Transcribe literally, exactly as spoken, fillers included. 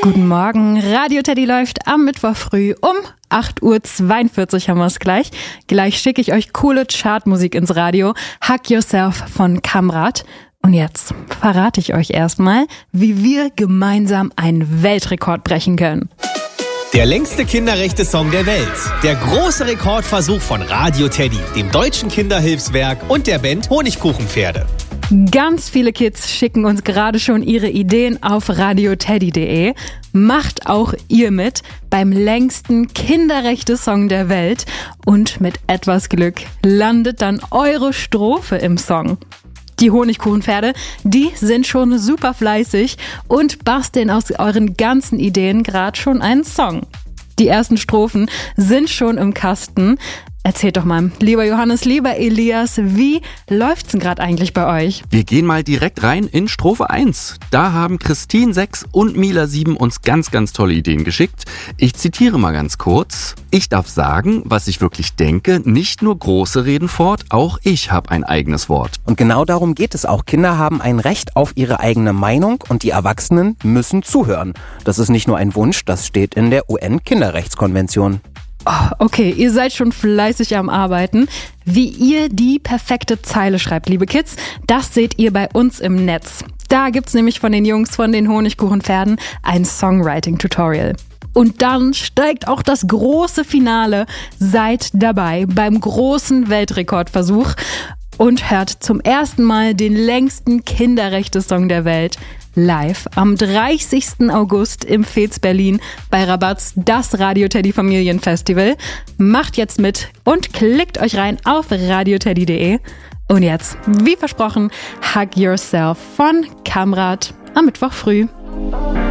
Guten Morgen, Radio Teddy läuft am Mittwoch früh um acht Uhr zweiundvierzig haben wir es gleich. Gleich schicke ich euch coole Chartmusik ins Radio. Hug Yourself von Kamrat. Und jetzt verrate ich euch erstmal, wie wir gemeinsam einen Weltrekord brechen können. Der längste Kinderrechte-Song der Welt. Der große Rekordversuch von Radio Teddy, dem Deutschen Kinderhilfswerk und der Band Honigkuchenpferde. Ganz viele Kids schicken uns gerade schon ihre Ideen auf radioteddy punkt de. Macht auch ihr mit beim längsten Kinderrechte-Song der Welt. Und mit etwas Glück landet dann eure Strophe im Song. Die Honigkuchenpferde, die sind schon super fleißig und basteln aus euren ganzen Ideen gerade schon einen Song. Die ersten Strophen sind schon im Kasten. Erzählt doch mal, lieber Johannes, lieber Elias, wie läuft's denn gerade eigentlich bei euch? Wir gehen mal direkt rein in Strophe eins. Da haben Christine sechs und Mila sieben uns ganz, ganz tolle Ideen geschickt. Ich zitiere mal ganz kurz. Ich darf sagen, was ich wirklich denke, nicht nur Große reden fort, auch ich habe ein eigenes Wort. Und genau darum geht es auch. Kinder haben ein Recht auf ihre eigene Meinung und die Erwachsenen müssen zuhören. Das ist nicht nur ein Wunsch, das steht in der U N-Kinderrechtskonvention. Oh, okay, ihr seid schon fleißig am Arbeiten. Wie ihr die perfekte Zeile schreibt, liebe Kids, das seht ihr bei uns im Netz. Da gibt's nämlich von den Jungs von den Honigkuchenpferden ein Songwriting-Tutorial. Und dann steigt auch das große Finale. Seid dabei beim großen Weltrekordversuch und hört zum ersten Mal den längsten Kinderrechte-Song der Welt live am dreißigsten August im Fez Berlin bei Rabatz, das Radio Teddy Familienfestival. Macht jetzt mit und klickt euch rein auf radioteddy punkt de. Und jetzt, wie versprochen, Hug Yourself von Kamrat am Mittwoch früh.